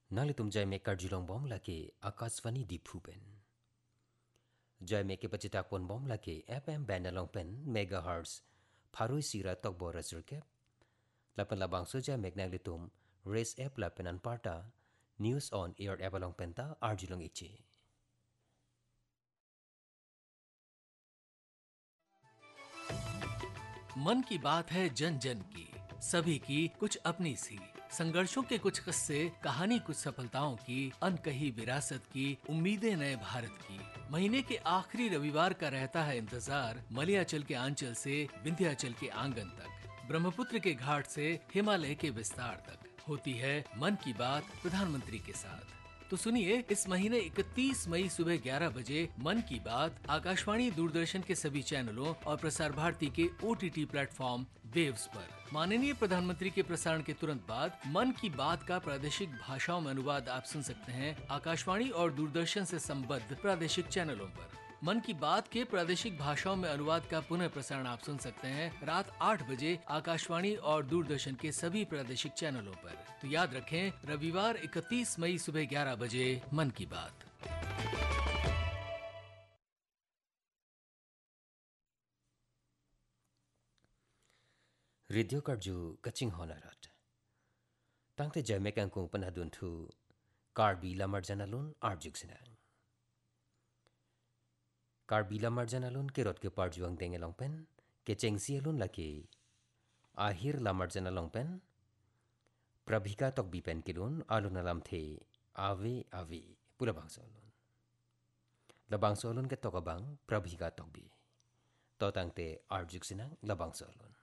नाले तुम जय में कार्जुलोंग बॉम लगे आकाशवाणी दीपू जय में के पचिताकपन बॉम लगे FM बैंडलोंग पेन मेगाहर्ट्ज फारुई सीरा तक बोरस रुके लपन लबांगसो जय में नाले तुम race app लपन अनपार्टा news on air एबलोंग पेंता आर्जुलोंग इचे मन की बात है जन जन की, सभी की कुछ अपनी सी, संघर्षों के कुछ किस्से, कहानी कुछ सफलताओं की, अनकही विरासत की, उम्मीदें नए भारत की। महीने के आखिरी रविवार का रहता है इंतजार, मलयाचल के आंचल से विंध्याचल के आंगन तक, ब्रह्मपुत्र के घाट से हिमालय के विस्तार तक होती है मन की बात प्रधानमंत्री के साथ। तो सुनिए, इस महीने 31 मई सुबह 11 बजे मन की बात आकाशवाणी दूरदर्शन के सभी चैनलों और प्रसार भारती के OTT प्लेटफॉर्म वेव्स पर। माननीय प्रधानमंत्री के प्रसारण के तुरंत बाद मन की बात का प्रादेशिक भाषाओं में अनुवाद आप सुन सकते हैं आकाशवाणी और दूरदर्शन से संबद्ध प्रादेशिक चैनलों पर। मन की बात के प्रादेशिक भाषाओं में अनुवाद का पुनः प्रसारण आप सुन सकते हैं रात 8 बजे आकाशवाणी और दूरदर्शन के सभी प्रादेशिक चैनलों पर। तो याद रखें, रविवार 31 मई सुबह 11 बजे मन की बात। रेडियो कार्जू कचिंग होनारट तांगते जय में कंकु पनादुन थु कार्बी लमर्जनालुन आर्जुक सिना कार्बीला मर्जनालुन के रोट के पार्जुआंग देंगे लोंगपेन के चेंगसियलुन लके आहिर ला मर्जना लोंगपेन प्रभिका तक बीपेन किलुन आलु नलाम थे आवे आवे पुला बांगसोलुन लबांगसोलुन के तोकबांग प्रभिका तक बी तो तांगते आर्जुक सिना लबांगसोलुन